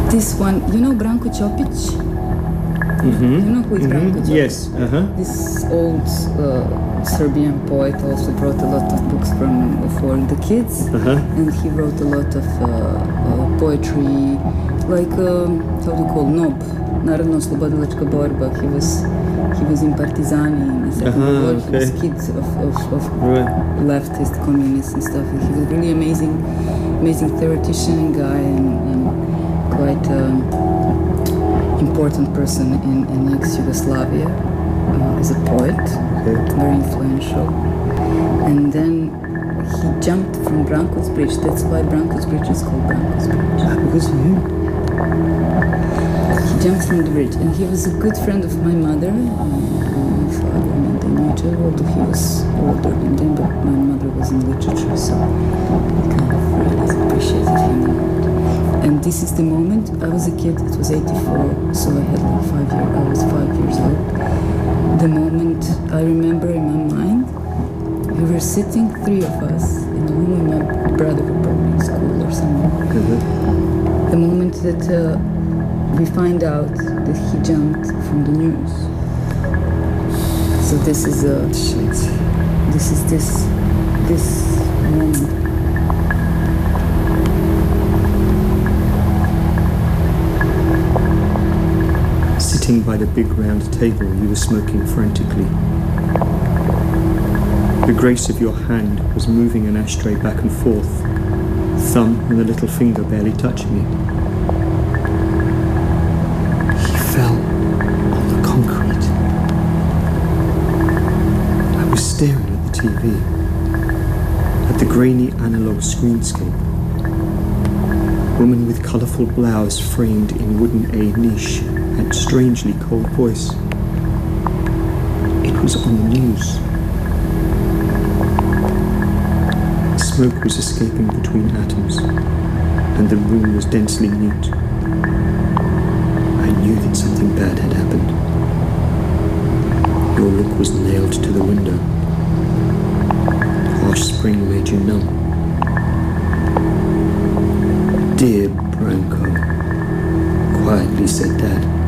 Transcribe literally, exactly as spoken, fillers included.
This one, you know Branko Ćopić? Mm-hmm. You know who is mm-hmm. Branko Ćopić? Yes. Uh-huh. This old uh, Serbian poet also wrote a lot of books from for the kids, Uh-huh. and he wrote a lot of uh, uh, poetry, like um, how do you call Nob, Narodno-oslobodilačka borba. He was he was in Partizani in the Second Uh-huh, World War. He was okay. kids of, of, of Right. leftist communists and stuff. And he was really amazing, amazing theoretician guy and, and quite um, important person in, in ex-Yugoslavia uh, as a poet, Okay. very influential. And then he jumped from Branko's Bridge. That's why Branko's Bridge is called Branko's Bridge. Ah, because of you. He jumped from the bridge, and he was a good friend of my mother and my father, and they knew each other, although he was older than them, but my mother was in literature, so I kind of really appreciated him a lot. And this is the moment, I was a kid, it was eighty-four, so I had like five years, I was five years old. The moment I remember in my mind, we were sitting, three of us, in a room, and my brother was probably in school or somewhere. Mm-hmm. The moment that uh, we find out that he jumped from the news. So this is a shit. This is this this moment. Sitting by the big round table, you were smoking frantically. The grace of your hand was moving an ashtray back and forth, thumb and the little finger barely touching it. He fell on the concrete. I was staring at the T V, at the grainy analog screenscape. Woman with colourful blouse framed in wooden A niche had strangely cold voice. It was on the news. Smoke was escaping between atoms, and the room was densely mute. I knew that something bad had happened. Your look was nailed to the window. Harsh spring made you numb. Dear Branko, quietly said Dad.